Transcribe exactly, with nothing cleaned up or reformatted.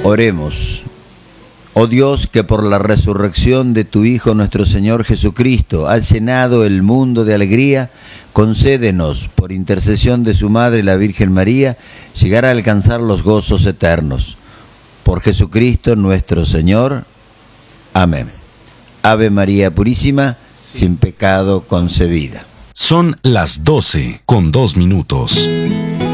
Oremos. Oh Dios, que por la resurrección de tu Hijo nuestro Señor Jesucristo has llenado el mundo de alegría, concédenos, por intercesión de su Madre la Virgen María, llegar a alcanzar los gozos eternos. Por Jesucristo nuestro Señor. Amén. Ave María Purísima, sin pecado concebida. Son las doce con dos minutos.